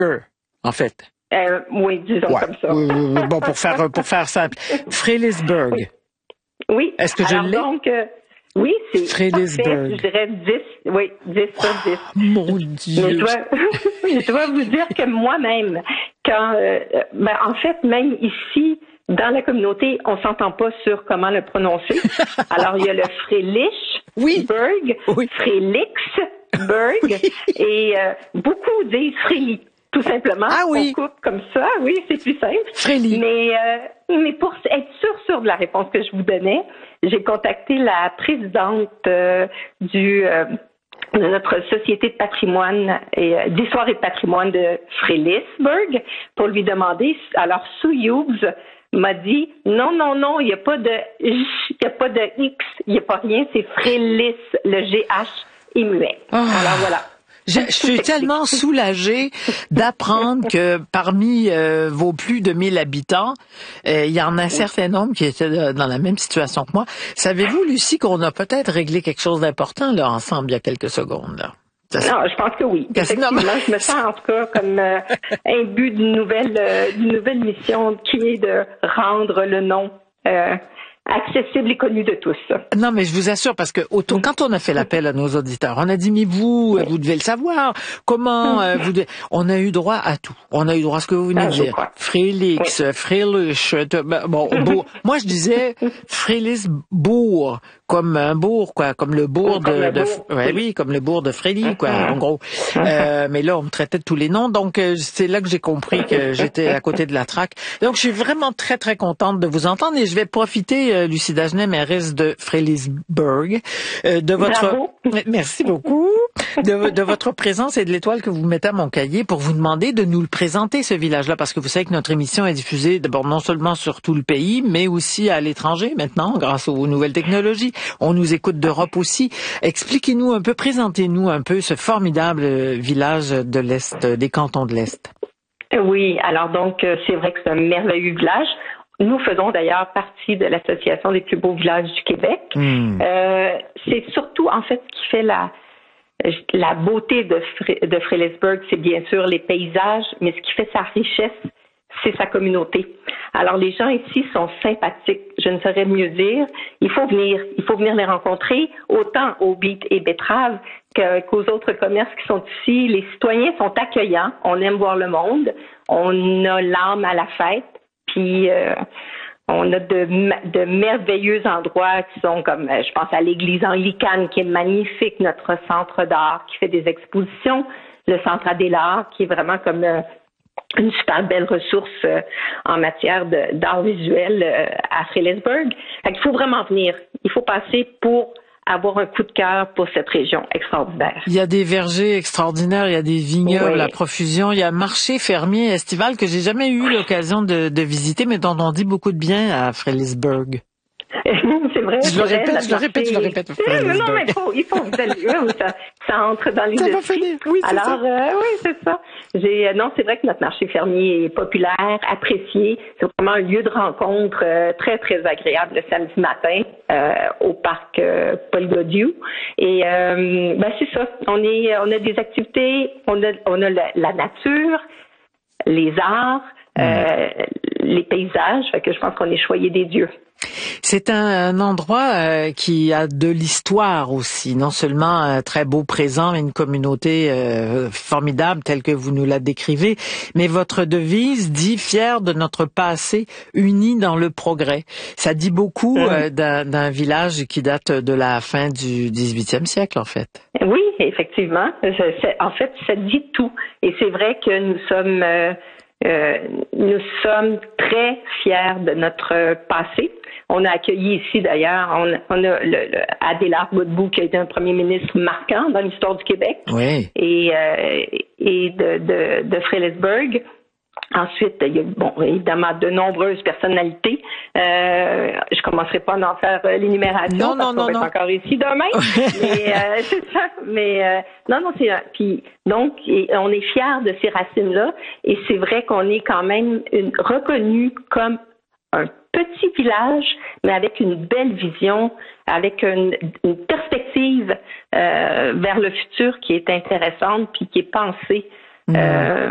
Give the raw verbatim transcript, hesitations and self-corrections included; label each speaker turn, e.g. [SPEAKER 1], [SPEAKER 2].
[SPEAKER 1] en fait.
[SPEAKER 2] Euh, oui, disons ouais. comme ça.
[SPEAKER 1] Euh, bon, pour faire pour faire simple, Frélisburg.
[SPEAKER 2] Oui. oui.
[SPEAKER 1] Est-ce que
[SPEAKER 2] Alors,
[SPEAKER 1] je l'ai?
[SPEAKER 2] Donc, euh, oui, c'est
[SPEAKER 1] Frélisburg.
[SPEAKER 2] Je dirais dix, oui, dix sur dix.
[SPEAKER 1] Oh, mon Dieu.
[SPEAKER 2] Mais je dois, je dois vous dire que moi-même, quand, euh, ben, en fait, même ici, dans la communauté, on s'entend pas sur comment le prononcer. Alors, il y a le Frélichburg,
[SPEAKER 1] oui. oui.
[SPEAKER 2] Frélixburg, oui. et euh, beaucoup disent Fréli. Tout simplement,
[SPEAKER 1] ah oui.
[SPEAKER 2] on coupe comme ça, oui, c'est plus simple.
[SPEAKER 1] Fréli.
[SPEAKER 2] Mais, euh, mais pour être sûr, sûr de la réponse que je vous donnais, j'ai contacté la présidente euh, du euh, de notre société de patrimoine et euh, d'histoire et de patrimoine de Frélisburg pour lui demander. Alors, Sue Hughes m'a dit non, non, non, il n'y a pas de il n'y a pas de X, il n'y a pas rien, c'est Frélis, le G H est muet. Oh. Alors voilà.
[SPEAKER 1] Je, je suis tellement soulagée d'apprendre que parmi euh, vos plus de mille habitants, euh, il y en a un oui. certain nombre qui étaient dans la même situation que moi. Savez-vous, Lucie, qu'on a peut-être réglé quelque chose d'important là ensemble il y a quelques secondes là?
[SPEAKER 2] Non, je pense que oui. Effectivement, je me sens en tout cas comme euh, imbu d'une nouvelle, euh, d'une nouvelle mission qui est de rendre le nom euh, accessible et connu de tous.
[SPEAKER 1] Non, mais je vous assure, parce que autour, mmh. quand on a fait l'appel à nos auditeurs, on a dit, mais vous, oui. vous devez le savoir. Comment mmh. euh, vous devez... On a eu droit à tout. On a eu droit à ce que vous venez ah, de dire. Frélix, oui. Fréluche, bon, beau. Moi, je disais Frélisbourg, comme un bourg, quoi, comme le bourg de,
[SPEAKER 2] comme le
[SPEAKER 1] de
[SPEAKER 2] bourg.
[SPEAKER 1] ouais, oui, comme le bourg de Frély, quoi, en gros. Euh, mais là, on me traitait de tous les noms, donc euh, c'est là que j'ai compris que j'étais à côté de la traque. Donc, je suis vraiment très, très contente de vous entendre et je vais profiter, euh, Lucie Dagenet, mairesse de Frélisburg, euh, de votre...
[SPEAKER 2] Bravo.
[SPEAKER 1] Merci beaucoup. De, de votre présence et de l'étoile que vous mettez à mon cahier pour vous demander de nous le présenter, ce village-là, parce que vous savez que notre émission est diffusée d'abord non seulement sur tout le pays, mais aussi à l'étranger maintenant, grâce aux nouvelles technologies. On nous écoute d'Europe aussi. Expliquez-nous un peu, présentez-nous un peu ce formidable village de l'Est, des cantons de l'Est.
[SPEAKER 2] Oui, alors donc, c'est vrai que c'est un merveilleux village. Nous faisons d'ailleurs partie de l'Association des plus beaux villages du Québec. Mmh. Euh, c'est surtout, en fait, ce qui fait la, la beauté de, Fré, de Frélisburg, c'est bien sûr les paysages, mais ce qui fait sa richesse, c'est sa communauté. Alors, les gens ici sont sympathiques, je ne saurais mieux dire. Il faut venir, il faut venir les rencontrer, autant au Beet et Betteraves que, qu'aux autres commerces qui sont ici. Les citoyens sont accueillants, on aime voir le monde, on a l'âme à la fête, puis euh, on a de, de merveilleux endroits qui sont comme, je pense à l'église anglicane qui est magnifique, notre centre d'art qui fait des expositions, le centre Adélard qui est vraiment comme... Euh, une super belle ressource euh, en matière de, d'art visuel euh, à Frélisburg. Fait qu'il faut vraiment venir. Il faut passer pour avoir un coup de cœur pour cette région extraordinaire.
[SPEAKER 1] Il y a des vergers extraordinaires, il y a des vignobles
[SPEAKER 2] oui.
[SPEAKER 1] à profusion, il y a un marché fermier estival que j'ai jamais eu l'occasion de, de visiter, mais dont on dit beaucoup de bien à Frélisburg.
[SPEAKER 2] C'est vrai.
[SPEAKER 1] Je le répète, je le répète, je le répète.
[SPEAKER 2] Non, non, mais il faut, il faut vous aller là où ça, ça entre dans les
[SPEAKER 1] ça
[SPEAKER 2] esprits.
[SPEAKER 1] Oui, c'est
[SPEAKER 2] Alors,
[SPEAKER 1] ça.
[SPEAKER 2] Euh, oui, c'est ça. J'ai, non, c'est vrai que notre marché fermier est populaire, apprécié. C'est vraiment un lieu de rencontre euh, très, très agréable le samedi matin euh, au parc euh, Paul Godieu. Et euh, ben c'est ça. On est, on a des activités, on a, on a la, la nature, les arts, mmh. euh, les paysages. Fait que je pense qu'on est choyé des dieux.
[SPEAKER 1] C'est un, un endroit euh, qui a de l'histoire aussi, non seulement un très beau présent, une communauté euh, formidable telle que vous nous la décrivez, mais votre devise dit « fier de notre passé, unis dans le progrès ». Ça dit beaucoup euh, d'un, d'un village qui date de la fin du dix-huitième siècle, en fait.
[SPEAKER 2] Oui, effectivement. C'est, en fait, ça dit tout. Et c'est vrai que nous sommes... Euh, Euh, nous sommes très fiers de notre passé. On a accueilli ici, d'ailleurs, on, on a le, le Adélard Godbout, qui a été un premier ministre marquant dans l'histoire du Québec,
[SPEAKER 1] oui.
[SPEAKER 2] et, euh, et de, de, de Frélisburg. Ensuite, il y a, bon, évidemment, de nombreuses personnalités. Euh, je commencerai pas à en faire euh, l'énumération
[SPEAKER 1] non,
[SPEAKER 2] parce
[SPEAKER 1] non,
[SPEAKER 2] qu'on
[SPEAKER 1] non,
[SPEAKER 2] va être encore ici demain. mais euh, c'est ça. Mais euh, non, non, c'est puis donc et, on est fiers de ces racines-là, et c'est vrai qu'on est quand même une, reconnu comme un petit village, mais avec une belle vision, avec une, une perspective euh, vers le futur qui est intéressante puis qui est pensée. Euh,